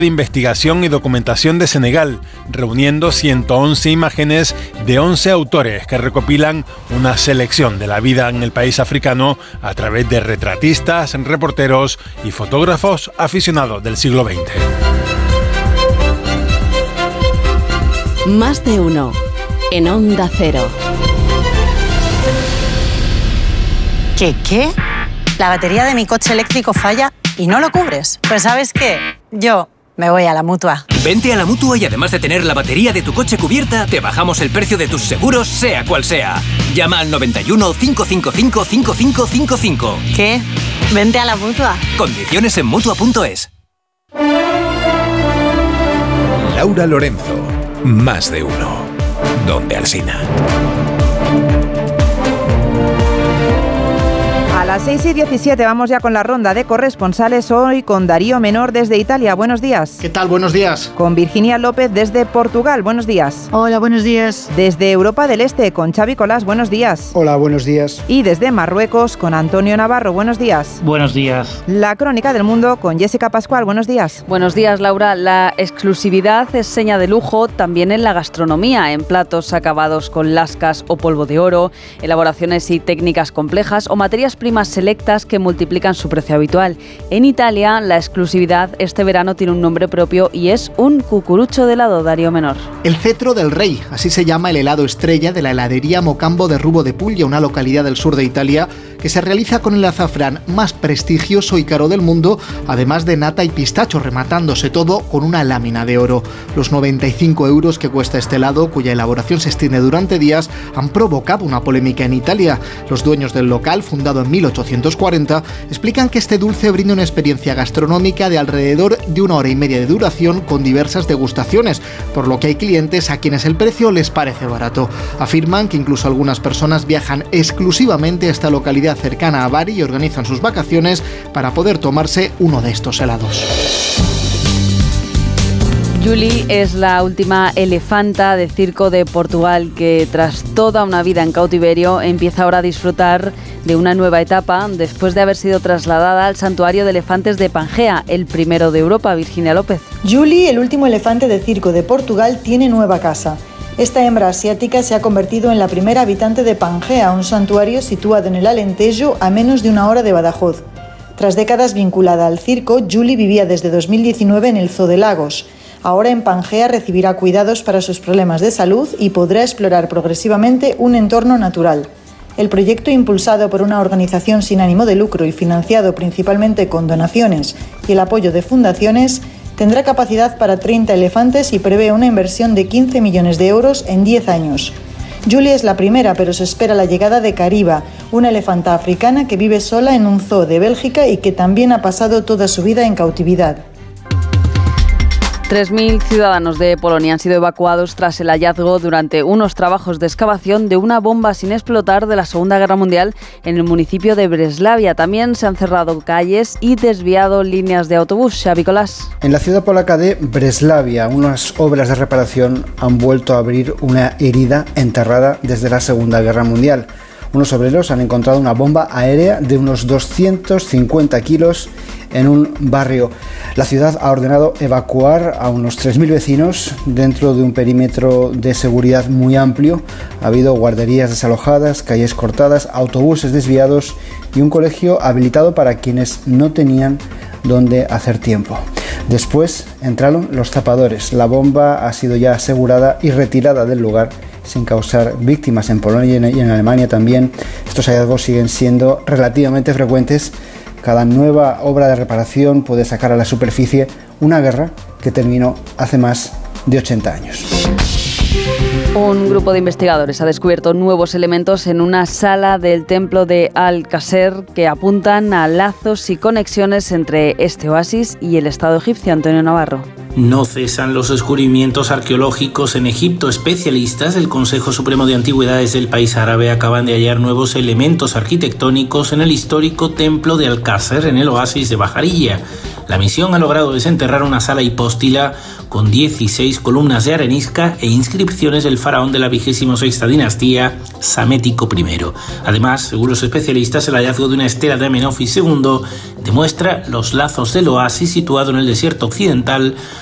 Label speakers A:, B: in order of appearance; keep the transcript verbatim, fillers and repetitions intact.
A: de Investigación y Documentación de Senegal, reuniendo ciento once imágenes de once autores que recopilan una selección de la vida en el país africano a través de retratistas, reporteros y fotógrafos aficionados del siglo veinte.
B: Más de uno en Onda Cero.
C: ¿Qué qué? La batería de mi coche eléctrico falla y no lo cubres. Pues ¿sabes qué? Yo me voy a la Mutua.
D: Vente a la Mutua y además de tener la batería de tu coche cubierta, te bajamos el precio de tus seguros, sea cual sea. Llama al noventa y uno, cinco cinco cinco, cinco cinco cinco cinco.
C: ¿Qué? Vente a la Mutua.
D: Condiciones en Mutua punto es.
E: Laura Lorenzo, Más de uno. Donde Alsina.
F: A las seis y diecisiete vamos ya con la ronda de corresponsales, hoy con Darío Menor desde Italia. Buenos días.
G: ¿Qué tal? Buenos días.
F: Con Virginia López desde Portugal. Buenos días.
H: Hola, buenos días.
F: Desde Europa del Este con Xavi Colás. Buenos días.
I: Hola, buenos días.
F: Y desde Marruecos con Antonio Navarro. Buenos días.
J: Buenos días.
F: La crónica del mundo con Jessica Pascual. Buenos días.
K: Buenos días, Laura. La exclusividad es seña de lujo también en la gastronomía, en platos acabados con lascas o polvo de oro, elaboraciones y técnicas complejas o materias primas selectas que multiplican su precio habitual. En Italia, la exclusividad este verano tiene un nombre propio y es un cucurucho de helado, Darío Menor.
G: El cetro del rey, así se llama el helado estrella de la heladería Mocambo de Rubo de Puglia, una localidad del sur de Italia que se realiza con el azafrán más prestigioso y caro del mundo, además de nata y pistacho, rematándose todo con una lámina de oro. Los noventa y cinco euros que cuesta este helado, cuya elaboración se extiende durante días, han provocado una polémica en Italia. Los dueños del local, fundado en mil ochocientos cuarenta, explican que este dulce brinda una experiencia gastronómica de alrededor de una hora y media de duración con diversas degustaciones, por lo que hay clientes a quienes el precio les parece barato. Afirman que incluso algunas personas viajan exclusivamente a esta localidad cercana a Bari y organizan sus vacaciones para poder tomarse uno de estos helados.
K: Julie es la última elefanta de circo de Portugal que, tras toda una vida en cautiverio, empieza ahora a disfrutar de una nueva etapa después de haber sido trasladada al santuario de elefantes de Pangea, el primero de Europa. Virginia López.
L: Julie, el último elefante de circo de Portugal, tiene nueva casa. Esta hembra asiática se ha convertido en la primera habitante de Pangea, un santuario situado en el Alentejo, a menos de una hora de Badajoz. Tras décadas vinculada al circo, Julie vivía desde dos mil diecinueve en el Zoo de Lagos. Ahora en Pangea recibirá cuidados para sus problemas de salud y podrá explorar progresivamente un entorno natural. El proyecto, impulsado por una organización sin ánimo de lucro y financiado principalmente con donaciones y el apoyo de fundaciones, tendrá capacidad para treinta elefantes y prevé una inversión de quince millones de euros en diez años. Julie es la primera, pero se espera la llegada de Cariba, una elefanta africana que vive sola en un zoo de Bélgica y que también ha pasado toda su vida en cautividad.
K: tres mil ciudadanos de Polonia han sido evacuados tras el hallazgo durante unos trabajos de excavación de una bomba sin explotar de la Segunda Guerra Mundial en el municipio de Breslavia. También se han cerrado calles y desviado líneas de autobús. Xavi Colás.
I: En la ciudad polaca de Breslavia, unas obras de reparación han vuelto a abrir una herida enterrada desde la Segunda Guerra Mundial. Unos obreros han encontrado una bomba aérea de unos doscientos cincuenta kilos en un barrio. La ciudad ha ordenado evacuar a unos tres mil vecinos dentro de un perímetro de seguridad muy amplio. Ha habido guarderías desalojadas, calles cortadas, autobuses desviados y un colegio habilitado para quienes no tenían dónde hacer tiempo. Después entraron los zapadores. La bomba ha sido ya asegurada y retirada del lugar sin causar víctimas. En Polonia y en Alemania también estos hallazgos siguen siendo relativamente frecuentes. Cada nueva obra de reparación puede sacar a la superficie una guerra que terminó hace más de ochenta años.
K: Un grupo de investigadores ha descubierto nuevos elementos en una sala del templo de Al-Qasr que apuntan a lazos y conexiones entre este oasis y el Estado egipcio. Antonio Navarro.
J: No cesan los descubrimientos arqueológicos en Egipto. Especialistas del Consejo Supremo de Antigüedades del país árabe acaban de hallar nuevos elementos arquitectónicos en el histórico templo de Al-Qasr en el oasis de Bajarilla. La misión ha logrado desenterrar una sala hipóstila con dieciséis columnas de arenisca e inscripciones del faraón de la vigésima sexta dinastía, Psamético primero. Además, según los especialistas, el hallazgo de una estela de Amenofis segundo demuestra los lazos del oasis situado en el desierto occidental